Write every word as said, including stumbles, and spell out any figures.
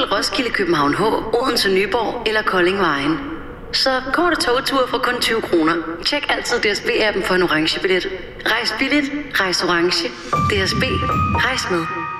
Roskilde, København H, Odense, Nyborg eller Kolding Vejen. Så kort og togtur for kun tyve kroner. Tjek altid D S B-appen for en orange billet. Rejs billigt, rejs orange. D S B, rejs med.